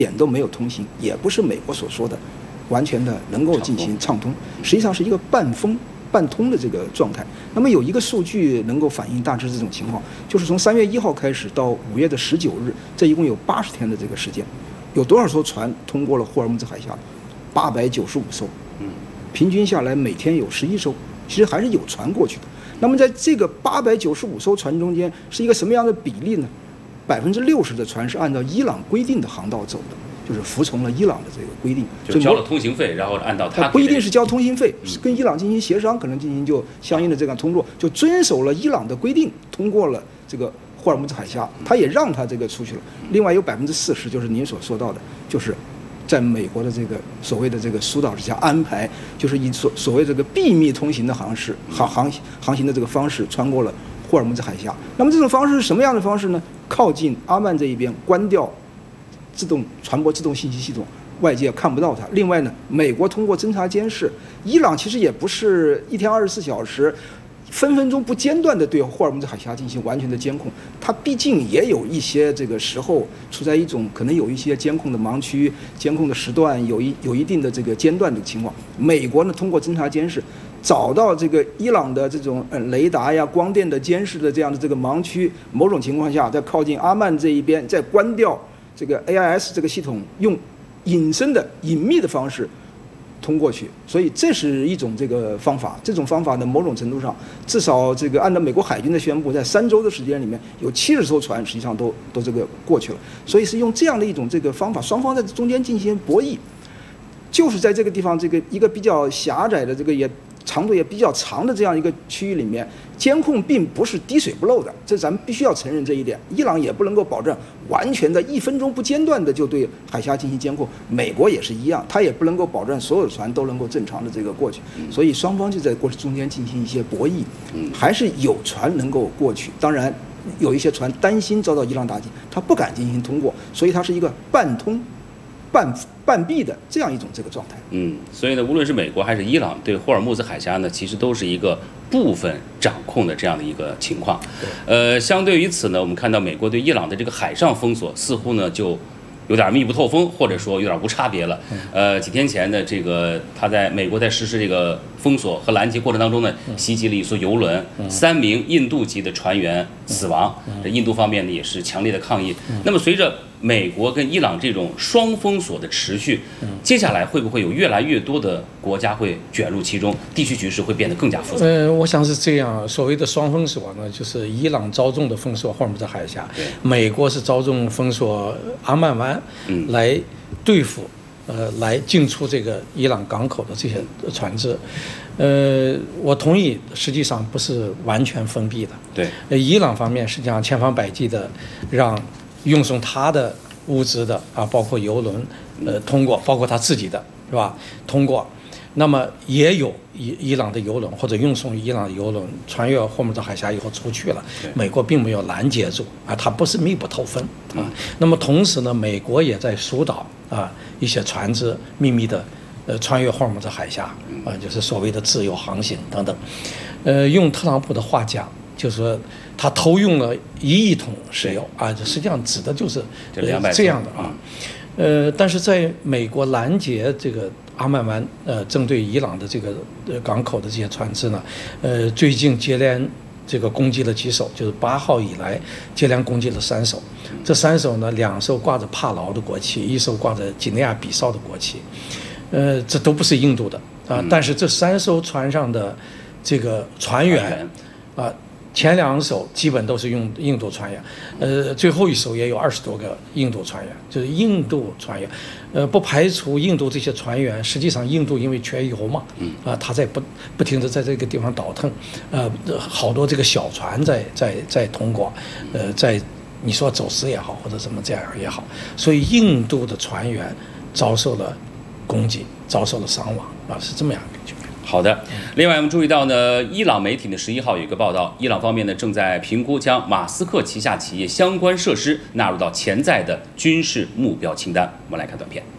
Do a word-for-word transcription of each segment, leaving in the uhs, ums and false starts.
点都没有通行，也不是美国所说的完全的能够进行畅通，实际上是一个半封半通的这个状态。那么有一个数据能够反映大致这种情况，就是从三月一号开始到五月的十九日，这一共有八十天的这个时间，有多少艘船通过了霍尔木兹海峡？八百九十五艘，平均下来每天有十一艘，其实还是有船过去的。那么在这个八百九十五艘船中间，是一个什么样的比例呢？百分之六十的船是按照伊朗规定的航道走的，就是服从了伊朗的这个规定， 就交了通行费，然后按照他不一定是交通行费，是跟伊朗进行协商，可能进行就相应的这个通过，就遵守了伊朗的规定，通过了这个霍尔木兹海峡，他也让他这个出去了。另外有百分之四十，就是您所说到的，就是在美国的这个所谓的这个疏导之下安排，就是以所所谓这个秘密通行的航式航航航行的这个方式穿过了霍尔木兹海峡。那么这种方式是什么样的方式呢？靠近阿曼这一边，关掉自动传播自动信息系统，外界看不到它。另外呢，美国通过侦察监视，伊朗其实也不是一天二十四小时分分钟不间断地对霍尔木兹海峡进行完全的监控，它毕竟也有一些这个时候处在一种可能有一些监控的盲区、监控的时段有一有一定的这个间断的情况。美国呢通过侦察监视，找到这个伊朗的这种呃雷达呀、光电的监视的这样的这个盲区，某种情况下在靠近阿曼这一边，再关掉这个 A I S 这个系统，用隐身的隐秘的方式通过去，所以这是一种这个方法。这种方法呢，某种程度上，至少这个按照美国海军的宣布，在三周的时间里面，有七十艘船实际上都都这个过去了。所以是用这样的一种这个方法，双方在中间进行博弈，就是在这个地方这个一个比较狭窄的这个也长度也比较长的这样一个区域里面，监控并不是滴水不漏的，这咱们必须要承认这一点。伊朗也不能够保证完全的一分钟不间断的就对海峡进行监控，美国也是一样，它也不能够保证所有的船都能够正常的这个过去，所以双方就在过程中间进行一些博弈，还是有船能够过去。当然，有一些船担心遭到伊朗打击，它不敢进行通过，所以它是一个半通半半闭的这样一种这个状态。 嗯，所以呢，无论是美国还是伊朗对霍尔木兹海峡呢，其实都是一个部分掌控的这样的一个情况。呃，相对于此呢，我们看到美国对伊朗的这个海上封锁似乎呢就有点密不透风，或者说有点无差别了。呃，几天前的这个他在美国在实施这个封锁和拦截过程当中呢，袭击了一艘游轮，三名印度籍的船员死亡。这印度方面呢也是强烈的抗议。那么随着美国跟伊朗这种双封锁的持续，接下来会不会有越来越多的国家会卷入其中，地区局势会变得更加复杂？ 呃，我想是这样。所谓的双封锁呢，就是伊朗着重的封锁霍尔木兹海峡，美国是着重封锁阿曼湾，来对付呃来进出这个伊朗港口的这些船只。呃，我同意，实际上不是完全封闭的。 对， 呃，伊朗方面实际上千方百计的让运送他的物资的啊，包括油轮，呃，通过，包括他自己的，是吧？通过，那么也有伊伊朗的油轮或者运送伊朗的油轮穿越霍尔木兹海峡以后出去了，美国并没有拦截住啊，它不是密不透风啊。那么同时呢，美国也在疏导啊一些船只秘密的呃穿越霍尔木兹海峡啊，就是所谓的自由航行等等。呃，用特朗普的话讲，就是说他偷用了一亿桶石油啊，这实际上指的就是呃这样的啊。呃，但是在美国拦截这个阿曼湾呃针对伊朗的这个呃港口的这些船只呢，呃，最近接连这个攻击了几艘，就是八号以来接连攻击了三艘。这三艘呢，两艘挂着帕劳的国旗，一艘挂着几内亚比绍的国旗，呃，这都不是印度的啊。但是这三艘船上的这个船员啊。前两艘基本都是用印度船员，呃，最后一艘也有二十多个印度船员，就是印度船员，呃，不排除印度这些船员，实际上印度因为缺油嘛，啊，他在不不停地在这个地方倒腾，呃，好多这个小船在在在通过，呃，在你说走私也好或者什么这样也好，所以印度的船员遭受了攻击，遭受了伤亡啊，是这么样一个情况。 好的，另外我们注意到呢，伊朗媒体呢十一号有一个报道，伊朗方面呢正在评估将马斯克旗下企业相关设施纳入到潜在的军事目标清单。我们来看短片。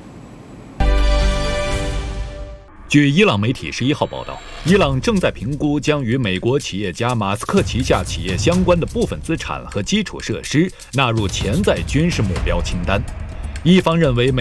据伊朗媒体十一号报道，伊朗正在评估将与美国企业家马斯克旗下企业相关的部分资产和基础设施纳入潜在军事目标清单。 一方认为美